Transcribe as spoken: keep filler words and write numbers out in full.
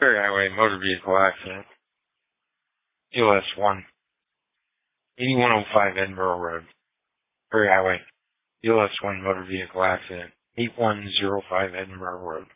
Perry Highway motor vehicle accident. U S one. eighty-one oh five Edinburgh Road. Perry Highway. U S one motor vehicle accident. eighty-one oh five Edinburgh Road.